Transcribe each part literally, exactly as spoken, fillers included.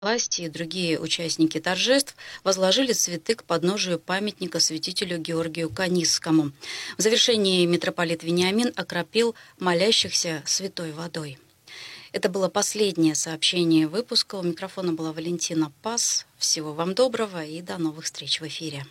Власти и другие участники торжеств возложили цветы к подножию памятника святителю Георгию Канисскому. В завершении митрополит Вениамин окропил молящихся святой водой. Это было последнее сообщение выпуска. У микрофона была Валентина Пас. Всего вам доброго и до новых встреч в эфире.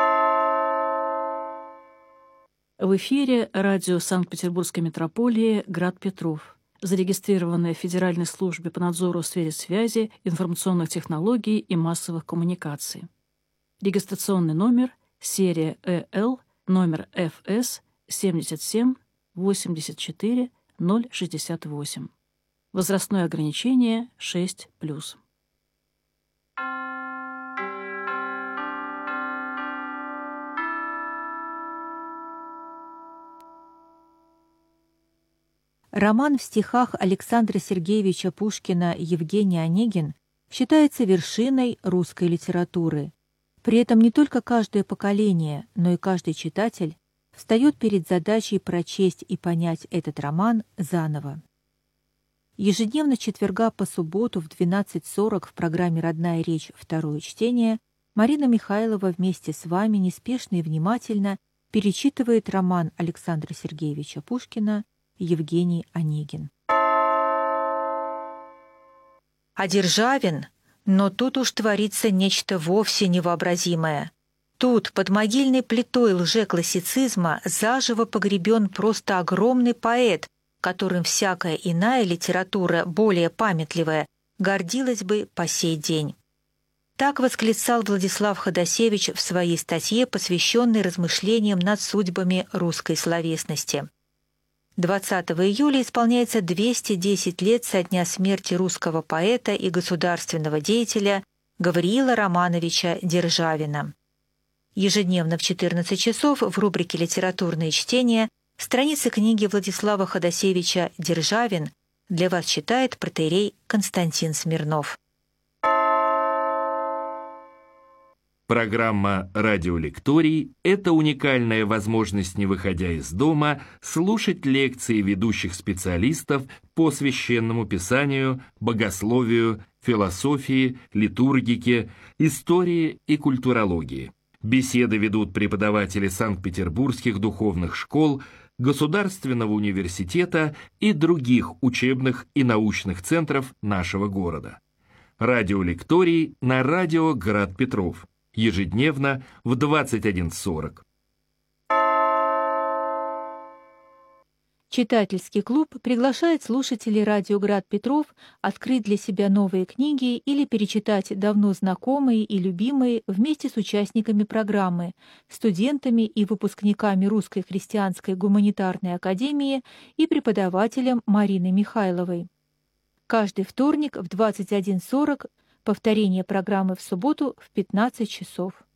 В эфире радио Санкт-Петербургской митрополии «Град Петров», зарегистрированное в Федеральной службе по надзору в сфере связи, информационных технологий и массовых коммуникаций. Регистрационный номер серия Э Л, номер Ф С семьдесят семь восемьдесят четыре ноль шестьдесят восемь. Возрастное ограничение шесть плюс. Роман в стихах Александра Сергеевича Пушкина «Евгений Онегин» считается вершиной русской литературы. При этом не только каждое поколение, но и каждый читатель встает перед задачей прочесть и понять этот роман заново. Ежедневно с четверга по субботу в двенадцать сорок в программе «Родная речь. Второе чтение» Марина Михайлова вместе с вами неспешно и внимательно перечитывает роман Александра Сергеевича Пушкина «Евгений Онегин». А Державин, но тут уж творится нечто вовсе невообразимое. Тут, под могильной плитой лжеклассицизма, заживо погребен просто огромный поэт, которым всякая иная литература, более памятливая, гордилась бы по сей день. Так восклицал Владислав Ходосевич в своей статье, посвященной размышлениям над судьбами русской словесности. двадцатого июля исполняется двести десять лет со дня смерти русского поэта и государственного деятеля Гавриила Романовича Державина. Ежедневно в четырнадцать часов в рубрике «Литературные чтения» страницы книги Владислава Ходосевича «Державин» для вас читает протоиерей Константин Смирнов. Программа «Радиолекторий» — это уникальная возможность, не выходя из дома, слушать лекции ведущих специалистов по священному писанию, богословию, философии, литургике, истории и культурологии. Беседы ведут преподаватели Санкт-Петербургских духовных школ, Государственного университета и других учебных и научных центров нашего города. Радиолекторий на радио «Град Петров». Ежедневно в двадцать один сорок. Читательский клуб приглашает слушателей радио «Град Петров» открыть для себя новые книги или перечитать давно знакомые и любимые вместе с участниками программы, студентами и выпускниками Русской христианской гуманитарной академии и преподавателем Мариной Михайловой. Каждый вторник в двадцать один сорок, повторение программы в субботу в пятнадцать часов.